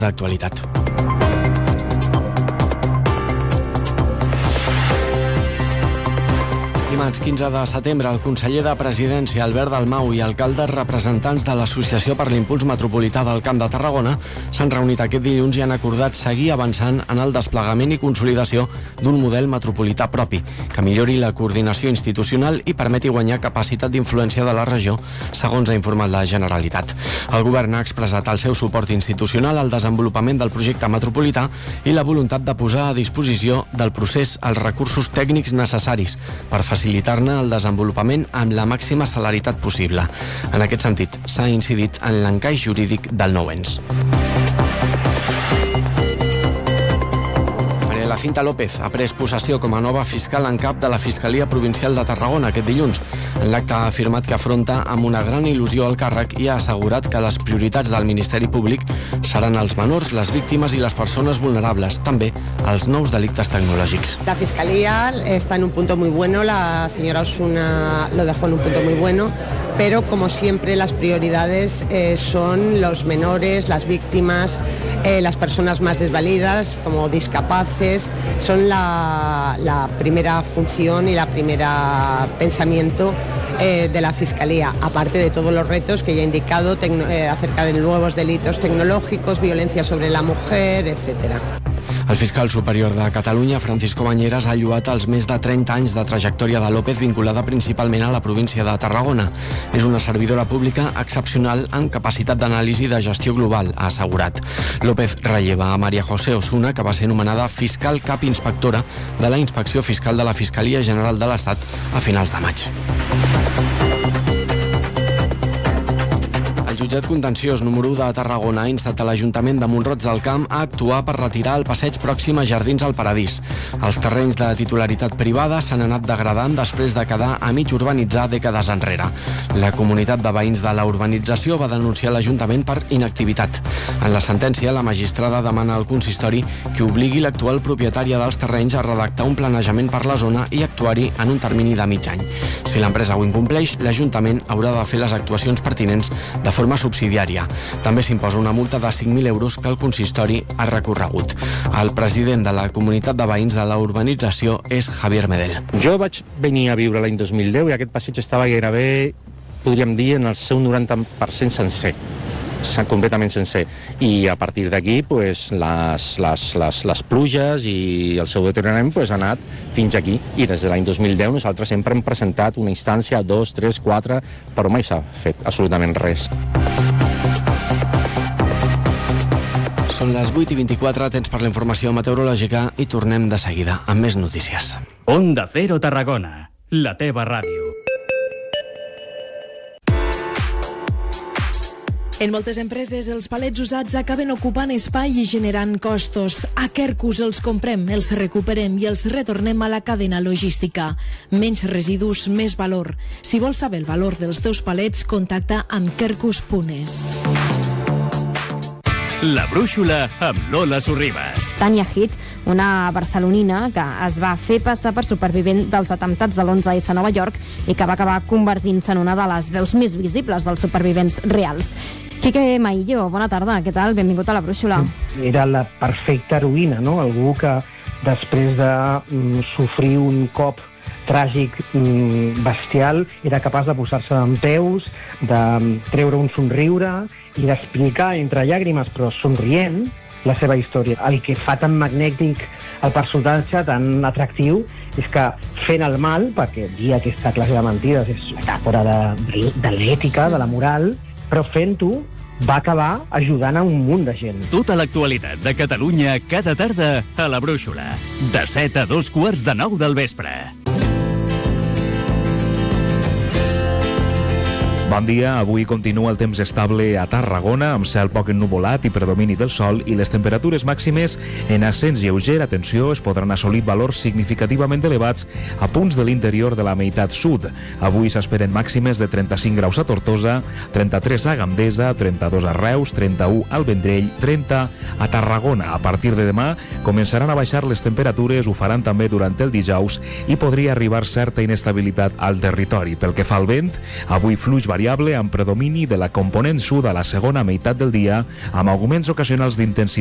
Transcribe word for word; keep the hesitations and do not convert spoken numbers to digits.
d'actualitat. Dimarts quinze de setembre, el conseller de Presidència, Albert Dalmau, i alcaldes representants de l'Associació per l'Impuls Metropolità del Camp de Tarragona s'han reunit aquest dilluns i han acordat seguir avançant en el desplegament i consolidació d'un model metropolità propi, que millori la coordinació institucional i permeti guanyar capacitat d'influència de la regió, segons ha informat la Generalitat. El govern ha expressat el seu suport institucional al desenvolupament del projecte metropolità i la voluntat de posar a disposició del procés els recursos tècnics necessaris per facilitar facilitar-ne el desenvolupament amb la màxima celeritat possible. En aquest sentit, s'ha incidit en l'encaix jurídic del nou ens. La Cinta López ha pres possessió com a nova fiscal en cap de la Fiscalia Provincial de Tarragona aquest dilluns. En l'acte ha afirmat que afronta amb una gran il·lusió el càrrec i ha assegurat que les prioritats del Ministeri Públic seran els menors, les víctimes i les persones vulnerables, també els nous delictes tecnològics. La Fiscalía está en un punto muy bueno, la señora Osuna lo dejó en un punto muy bueno, pero como siempre las prioridades eh, son los menores, las víctimas, eh, las personas más desvalidas, como discapaces. Son la, la primera función y la primera pensamiento eh, de la Fiscalía, aparte de todos los retos que ya he indicado tecno, eh, acerca de nuevos delitos tecnológicos, violencia sobre la mujer, etcétera. El fiscal superior de Catalunya, Francisco Bañeras, ha lloat els més de trenta anys de trajectòria de López vinculada principalment a la província de Tarragona. És una servidora pública excepcional amb capacitat d'anàlisi de gestió global, ha assegurat. López relleva a María José Osuna, que va ser nomenada fiscal cap inspectora de la Inspecció Fiscal de la Fiscalia General de l'Estat a finals de maig. El jutjat contenciós número u de Tarragona ha instat a l'Ajuntament de Mont-roig del Camp a actuar per retirar el passeig pròxim a Jardins al Paradís. Els terrenys de titularitat privada s'han anat degradant després de quedar a mig urbanitzar dècades enrere. La comunitat de veïns de la urbanització va denunciar l'Ajuntament per inactivitat. En la sentència, la magistrada demana al consistori que obligui l'actual propietària dels terrenys a redactar un planejament per la zona i actuar-hi en un termini de mig any. Si l'empresa ho incompleix, l'Ajuntament haurà de fer les actuacions pertinents de forma subsidiària. També s'imposa una multa de cinc mil euros que el consistori ha recorregut. El president de la comunitat de veïns de la urbanització és Javier Medel. Jo vaig venir a viure l'any dos mil deu i aquest passeig estava gairebé, podríem dir, en el seu noranta per cent sencer. completament sencer, i a partir d'aquí pues, les, les, les, les pluges i el seu deteriorament pues, ha anat fins aquí, i des de l'any dos mil deu nosaltres sempre hem presentat una instància, dos, tres, quatre, però mai s'ha fet absolutament res. Són les vuit i vint-i-quatre, temps per la informació meteorològica i tornem de seguida amb més notícies. Onda Cero Tarragona, la teva ràdio. En moltes empreses, els palets usats acaben ocupant espai i generant costos. A Quercus els comprem, els recuperem i els retornem a la cadena logística. Menys residus, més valor. Si vols saber el valor dels teus palets, contacta amb quercus punt es. La brúixola amb Lola Sorribas. Tania Hit, una barcelonina que es va fer passar per supervivent dels atemptats de l'onze esse a Nova York i que va acabar convertint-se en una de les veus més visibles dels supervivents reals. Quique Maillo, bona tarda, què tal? Benvingut a la brúixola. Era la perfecta heroïna, no? Algú que després de mm, sofrir un cop tràgic, mm, bestial, era capaç de posar-se dempeus, de treure un somriure i d'explicar entre llàgrimes, però somrient, la seva història. El que fa tan magnètic el personatge, tan atractiu, és que fent el mal, perquè dir aquesta classe de mentides és metàfora de, de l'ètica, de la moral, però fent-ho va acabar ajudant a un munt de gent. Tota l'actualitat de Catalunya cada tarda a la brúixola. De set a dos quarts de nou del vespre. Bon dia, avui continua el temps estable a Tarragona, amb cel poc ennuvolat i predomini del sol, i les temperatures màximes en ascens lleuger. Atenció, es podran assolir valors significativament elevats a punts de l'interior de la meitat sud. Avui s'esperen màximes de trenta-cinc graus a Tortosa, trenta-tres a Gandesa, trenta-dos a Reus, trenta-u al Vendrell, trenta a Tarragona. A partir de demà començaran a baixar les temperatures, ho faran també durant el dijous, i podria arribar certa inestabilitat al territori. Pel que fa al vent, avui fluix variable variable amb predomini de la component sud a la segona meitat del dia, amb augments ocasionals d'intensitat